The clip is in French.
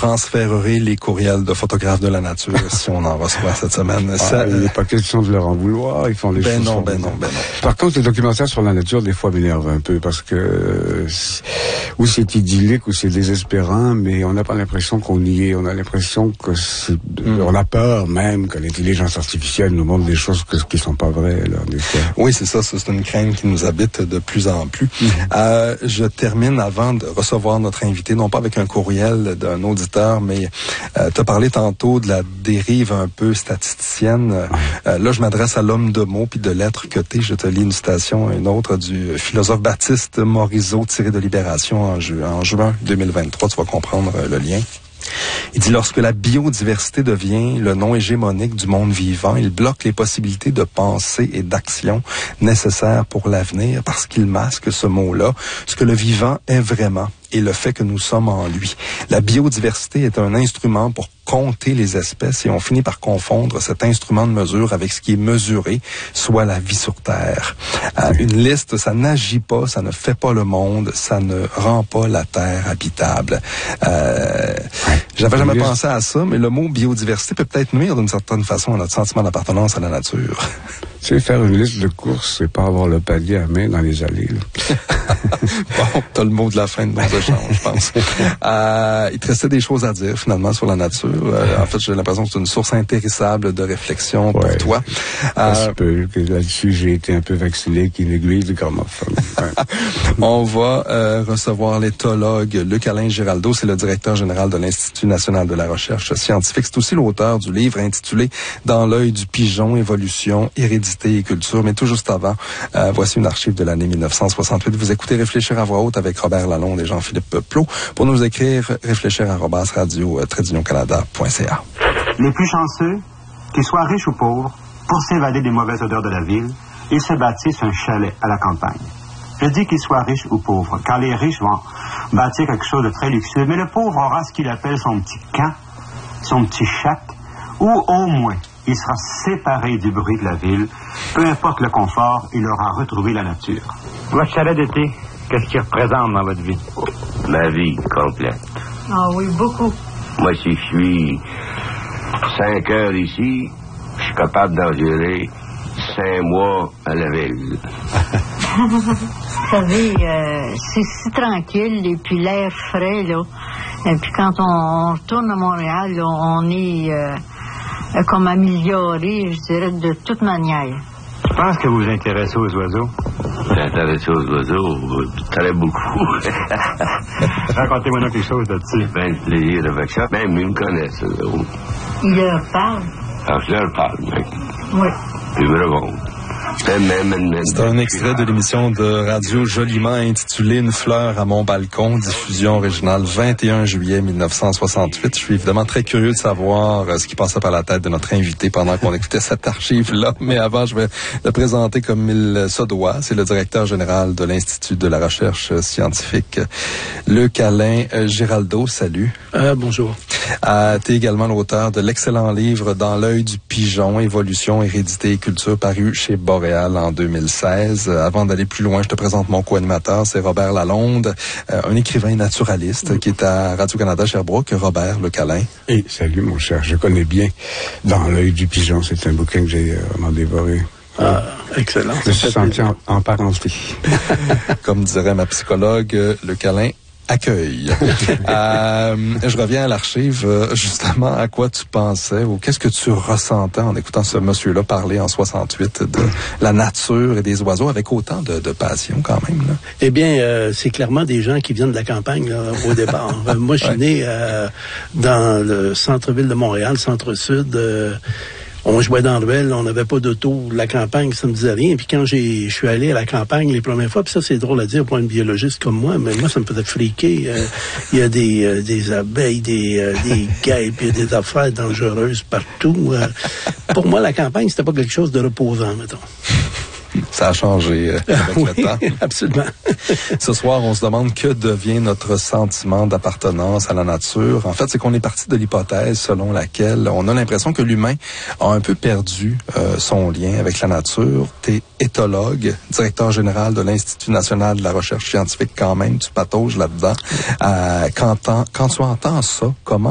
transférerai les courriels de photographes de la nature si on en reçoit cette semaine. Il n'est pas question de leur en vouloir. Ils font les choses. Non. Par contre, les documentaires sur la nature, des fois, m'énervent un peu parce que ou c'est idyllique ou c'est désespérant, mais on n'a pas l'impression qu'on y est. On a l'impression que on a peur même que l'intelligence artificielle nous montre des choses qui sont pas vraies, là, des fois. Oui, c'est ça. C'est une crainte qui nous habite de plus en plus. Je termine avant de recevoir notre invité, non pas avec un courriel d'un auditeur, mais tu as parlé tantôt de la dérive un peu statisticienne. Là, je m'adresse à l'homme de mots puis de lettres que t'es. Je te lis une citation, une autre du philosophe Baptiste Morisot, tiré de Libération en juin 2023. Tu vas comprendre le lien. Il dit, lorsque la biodiversité devient le nom hégémonique du monde vivant, il bloque les possibilités de pensée et d'action nécessaires pour l'avenir parce qu'il masque ce mot-là, ce que le vivant est vraiment et le fait que nous sommes en lui. La biodiversité est un instrument pour compter les espèces et on finit par confondre cet instrument de mesure avec ce qui est mesuré, soit la vie sur Terre. Une liste, ça n'agit pas, ça ne fait pas le monde, ça ne rend pas la Terre habitable. J'avais jamais pensé à ça, mais le mot biodiversité peut peut-être nuire d'une certaine façon à notre sentiment d'appartenance à la nature. Tu sais, faire une liste de courses, c'est pas avoir le palier à main dans les allées, là. Bon, t'as le mot de la fin de nos échanges, je pense. Il te restait des choses à dire, finalement, sur la nature. En fait, j'ai l'impression que c'est une source intéressable de réflexion pour toi. Que là-dessus, j'ai été un peu vacciné qu'une aiguille du gramophone. On va recevoir l'éthologue Luc-Alain Giraldo. C'est le directeur général de l'Institut national de la recherche scientifique. C'est aussi l'auteur du livre intitulé « Dans l'œil du pigeon, évolution, hérédité et culture ». Mais tout juste avant, voici une archive de l'année 1968. Vous écoutez Réfléchir à voix haute avec Robert Lalonde et Jean-Philippe Plot. Pour nous écrire, réfléchir@radio-canada.ca. Les plus chanceux, qu'ils soient riches ou pauvres, pour s'évader des mauvaises odeurs de la ville, ils se bâtissent un chalet à la campagne. Je dis qu'ils soient riches ou pauvres, car les riches vont bâtir quelque chose de très luxueux, mais le pauvre aura ce qu'il appelle son petit camp, son petit shack, ou au moins, il sera séparé du bruit de la ville. Peu importe le confort, il aura retrouvé la nature. Votre chalet d'été, qu'est-ce qu'il représente dans votre vie? Ma vie complète. Ah oui, beaucoup. Moi, si je suis 5 heures ici, je suis capable d'en gérer 5 mois à la ville. Vous savez, c'est si tranquille et puis l'air frais, là. Et puis quand on retourne à Montréal, là, on est comme amélioré, je dirais, de toute manière. Je pense que vous vous intéressez aux oiseaux. M'intéresser aux oiseaux, très beaucoup. Racontez-moi donc quelque chose de ça. J'ai bien de plaisir avec ça. Même ils me connaissent, eux autres. Il leur parle. Alors, je leur parle, mec. Oui. Ils me répondent. C'est un extrait de l'émission de radio joliment intitulée « Une fleur à mon balcon », diffusion originale 21 juillet 1968. Je suis évidemment très curieux de savoir ce qui passait par la tête de notre invité pendant qu'on écoutait cette archive-là. Mais avant, je vais le présenter comme il se doit. C'est le directeur général de l'Institut de la recherche scientifique, Luc-Alain Giraldo. Salut. Bonjour. Tu es également l'auteur de l'excellent livre « Dans l'œil du pigeon, évolution, hérédité et culture » paru chez Boréal en 2016. Avant d'aller plus loin, je te présente mon co-animateur, c'est Robert Lalonde, un écrivain naturaliste qui est à Radio-Canada Sherbrooke. Robert, Luc-Alain. Et salut mon cher, je connais bien Dans l'œil du pigeon, c'est un bouquin que j'ai vraiment dévoré. Excellent. Je me suis senti en parenté. Comme dirait ma psychologue, Luc-Alain accueille. Je reviens à l'archive. Justement, à quoi tu pensais ou qu'est-ce que tu ressentais en écoutant ce monsieur-là parler en 68 de la nature et des oiseaux avec autant de passion quand même, là? Eh bien, c'est clairement des gens qui viennent de la campagne là, au départ. Moi, je suis né dans le centre-ville de Montréal, centre-sud. On jouait dans le ruelle, on n'avait pas d'auto. La campagne, ça me disait rien. Puis quand je suis allé à la campagne les premières fois, puis ça, c'est drôle à dire pour une biologiste comme moi, mais moi, ça me faisait friquer. Il y a des abeilles, des guêpes, il y a des affaires dangereuses partout. Pour moi, la campagne, c'était pas quelque chose de reposant, mettons. Ça a changé avec le temps. Absolument. Ce soir, on se demande que devient notre sentiment d'appartenance à la nature. En fait, c'est qu'on est parti de l'hypothèse selon laquelle on a l'impression que l'humain a un peu perdu son lien avec la nature. T'es éthologue, directeur général de l'Institut national de la recherche scientifique quand même, tu patauges là-dedans. Quand tu entends ça, comment